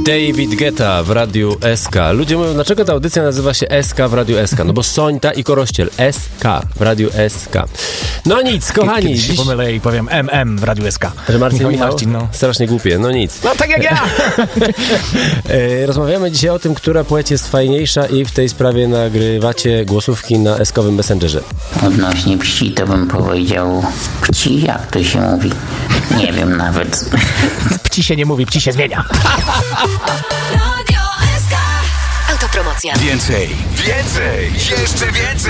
David Guetta w Radiu SK. Ludzie mówią, dlaczego ta audycja nazywa się SK w Radiu SK? No bo Sońta i Korościel. SK w Radiu SK. No nic, kochani. Kiedyś się pomylę i powiem MM w Radiu SK. Że Marcin Michał? Marcin, no. Strasznie głupie, no nic. No tak jak ja! Rozmawiamy dzisiaj o tym, która płeć jest fajniejsza i w tej sprawie nagrywacie głosówki na S-kowym Messengerze. Odnośnie psi to bym powiedział pci, jak to się mówi? Nie wiem nawet. Pci się nie mówi, pci się zmienia. Radio SK. Autopromocja. Więcej, jeszcze więcej!